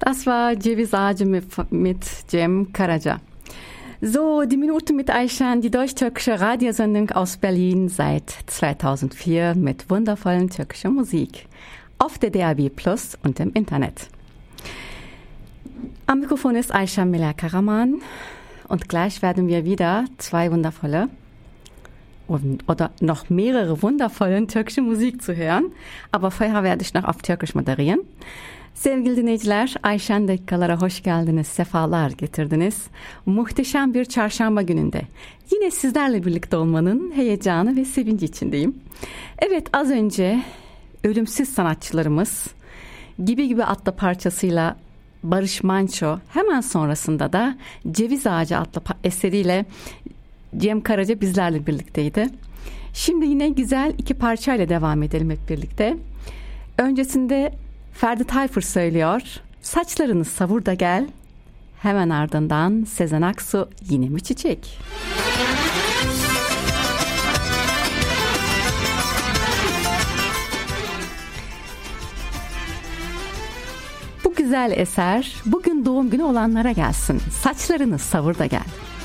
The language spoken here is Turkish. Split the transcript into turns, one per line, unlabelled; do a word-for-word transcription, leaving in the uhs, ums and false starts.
Das war Ceviz Ağacı mit, mit Cem Karaca. So, die Minute mit Ayşen, die deutsch-türkische Radiosendung aus Berlin seit zweitausendvier mit wundervollen türkischer Musik. Auf der D A B Plus und im Internet. Am Mikrofon ist Ayşen Miller Karaman und gleich werden wir wieder zwei wundervolle und, oder noch mehrere wundervollen türkische Musik zu hören. Aber vorher werde ich noch auf Türkisch moderieren. Sevgili dinleyiciler, Ayşen dakikalara hoş geldiniz, sefalar getirdiniz. Muhteşem bir çarşamba gününde yine sizlerle birlikte olmanın heyecanı ve sevinci içindeyim. Evet, az önce ölümsüz sanatçılarımız Gibi Gibi adlı parçasıyla Barış Manço, hemen sonrasında da Ceviz Ağacı adlı eseriyle Cem Karaca bizlerle birlikteydi. Şimdi yine güzel iki parçayla devam edelim hep birlikte. Öncesinde Ferdi Tayfur söylüyor, saçlarını savur da gel. Hemen ardından Sezen Aksu, yine mi çiçek? Bu güzel eser bugün doğum günü olanlara gelsin. Saçlarını savur da gel.